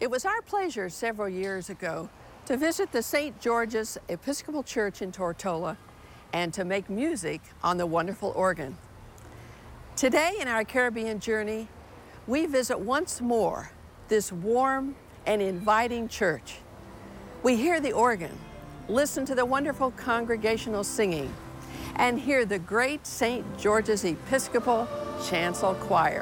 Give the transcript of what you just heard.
It was our pleasure several years ago to visit the St. George's Episcopal Church in Tortola and to make music on the wonderful organ. Today in our Caribbean journey, we visit once more this warm and inviting church. We hear the organ, listen to the wonderful congregational singing, and hear the great St. George's Episcopal Chancel Choir.